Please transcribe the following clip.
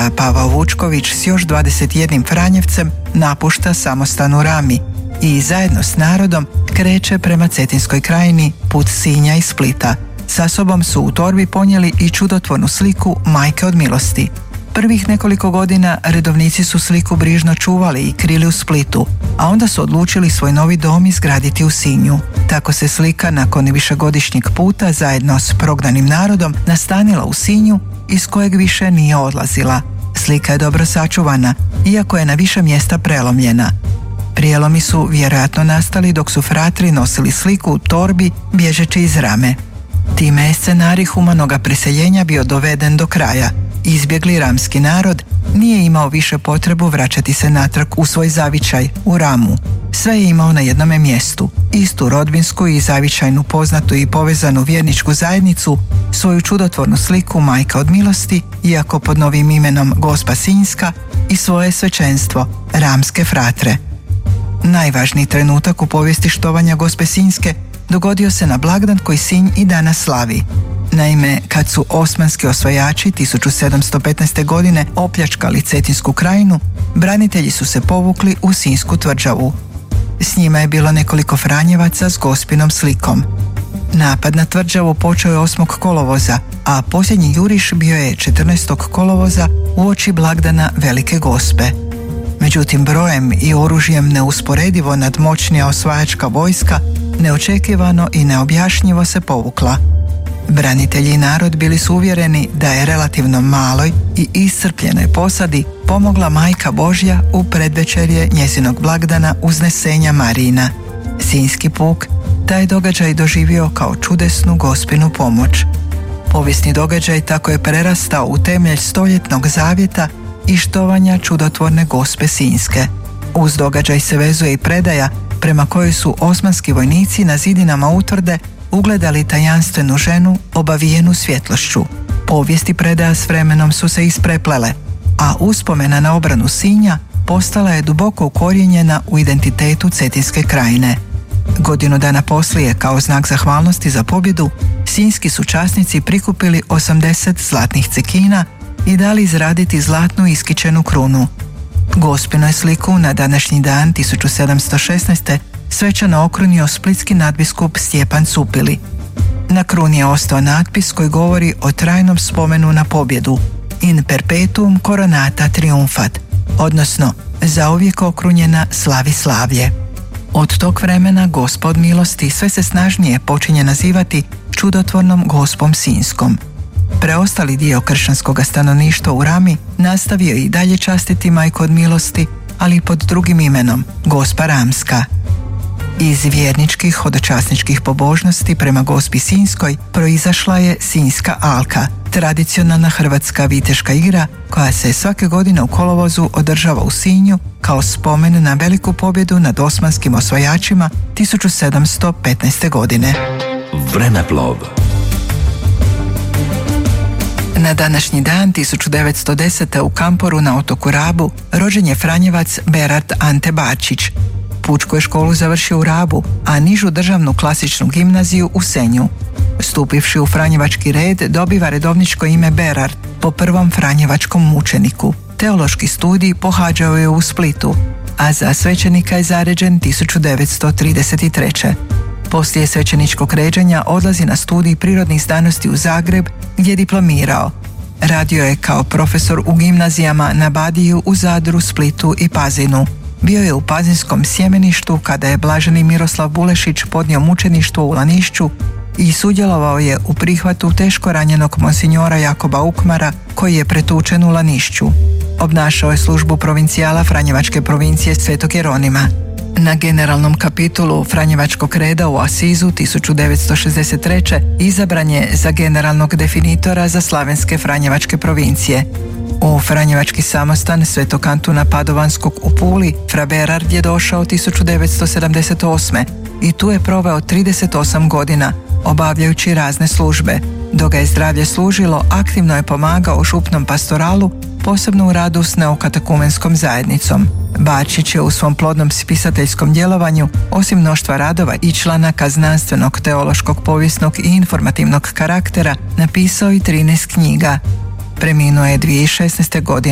da Pavao Vučković s još 21 Franjevcem napušta samostan u Rami i zajedno s narodom kreće prema Cetinskoj krajini put Sinja i Splita. Sa sobom su u torbi ponijeli i čudotvornu sliku Majke od milosti. Prvih nekoliko godina redovnici su sliku brižno čuvali i krili u Splitu, a onda su odlučili svoj novi dom izgraditi u Sinju. Tako se slika nakon višegodišnjeg puta zajedno s prognanim narodom nastanila u Sinju, iz kojeg više nije odlazila. Slika je dobro sačuvana, iako je na više mjesta prelomljena. Prijelomi su vjerojatno nastali dok su fratri nosili sliku u torbi bježeći iz Rame. Time je scenarij humanoga preseljenja bio doveden do kraja. Izbjegli ramski narod nije imao više potrebu vraćati se natrag u svoj zavičaj, u Ramu. Sve je imao na jednome mjestu, istu rodbinsku i zavičajnu poznatu i povezanu vjerničku zajednicu, svoju čudotvornu sliku Majka od milosti, iako pod novim imenom Gospa Sinjska, i svoje svećenstvo, ramske fratre. Najvažniji trenutak u povijesti štovanja Gospe Sinjske dogodio se na blagdan koji Sinj i danas slavi. Naime, kad su osmanski osvajači 1715. godine opljačkali Cetinsku krajinu, branitelji su se povukli u Sinjsku tvrđavu. S njima je bilo nekoliko Franjevaca s Gospinom slikom. Napad na tvrđavu počeo je 8. kolovoza, a posljednji juriš bio je 14. kolovoza uoči blagdana Velike Gospe. Međutim, brojem i oružjem neusporedivo nadmoćnija osvajačka vojska neočekivano i neobjašnjivo se povukla. Branitelji i narod bili su uvjereni da je relativno maloj i iscrpljenoj posadi pomogla Majka Božja u predvečerje njezinog blagdana Uznesenja Marijina. Sinjski puk taj događaj doživio kao čudesnu Gospinu pomoć. Povijesni događaj tako je prerastao u temelj stoljetnog zavjeta i štovanja čudotvorne Gospe Sinjske. Uz događaj se vezuje i predaja prema kojoj su osmanski vojnici na zidinama utvrde ugledali tajanstvenu ženu obavijenu svjetlošću. Povijesti predaja s vremenom su se ispreplele, a uspomena na obranu Sinja postala je duboko ukorijenjena u identitetu Cetinske krajine. Godinu dana poslije, kao znak zahvalnosti za pobjedu, sinjski su časnici prikupili 80 zlatnih cekina i dali izraditi zlatnu iskičenu krunu. Gospinoj sliku na današnji dan 1716. svečano okrunio splitski nadbiskup Stjepan Cupili. Na kruni je ostao natpis koji govori o trajnom spomenu na pobjedu, in perpetuum coronata triumfat, odnosno zauvijek okrunjena slavi slavlje. Od tog vremena Gospa od milosti sve se snažnije počinje nazivati čudotvornom Gospom Sinjskom. Preostali dio kršćanskog stanovništva u Rami nastavio i dalje častiti Majku od milosti, ali pod drugim imenom, Gospa Ramska. Iz vjerničkih hodočasničkih pobožnosti prema Gospi Sinjskoj proizašla je Sinjska alka, tradicionalna hrvatska viteška igra koja se svake godine u kolovozu održava u Sinju kao spomen na veliku pobjedu nad osmanskim osvajačima 1715. godine. Vremeplov. Na današnji dan 1910. u Kamporu na otoku Rabu rođen je Franjevac Berard Ante Bačić. Pučku je školu završio u Rabu, a nižu državnu klasičnu gimnaziju u Senju. Stupivši u franjevački red, dobiva redovničko ime Berard po prvom franjevačkom mučeniku. Teološki studij pohađao je u Splitu, a za svećenika je zaređen 1933. Poslije svećeničkog ređenja odlazi na studij prirodnih znanosti u Zagreb, gdje je diplomirao. Radio je kao profesor u gimnazijama na Badiju, u Zadru, Splitu i Pazinu. Bio je u Pazinskom sjemeništu kada je blaženi Miroslav Bulešić podnio mučeništvo u Lanišću i sudjelovao je u prihvatu teško ranjenog monsinjora Jakoba Ukmara koji je pretučen u Lanišću. Obnašao je službu provincijala Franjevačke provincije Svetog Jeronima. Na generalnom kapitulu Franjevačkog reda u Asizu 1963. izabran je za generalnog definitora za slavenske Franjevačke provincije. U Franjevački samostan Svetog Antuna Padovanskog u Puli fra Berard je došao 1978. i tu je proveo 38 godina, obavljajući razne službe. Dok ga je zdravlje služilo, aktivno je pomagao župnom pastoralu, posebno u radu s neokatekumenskom zajednicom. Bačić je u svom plodnom spisateljskom djelovanju, osim mnoštva radova i članaka znanstvenog, teološkog, povijesnog i informativnog karaktera, napisao i 13 knjiga. Preminuo je 2016. godine.